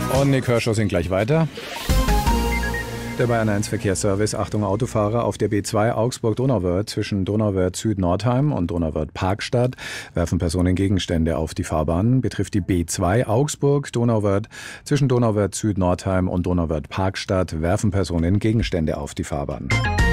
Und Nick Hörschow sind gleich weiter. Der Bayern 1 Verkehrsservice. Achtung Autofahrer, auf der B2 Augsburg-Donauwörth zwischen Donauwörth Süd-Nordheim und Donauwörth Parkstadt werfen Personen Gegenstände auf die Fahrbahn. Betrifft die B2 Augsburg-Donauwörth zwischen Donauwörth Süd-Nordheim und Donauwörth Parkstadt werfen Personen Gegenstände auf die Fahrbahn.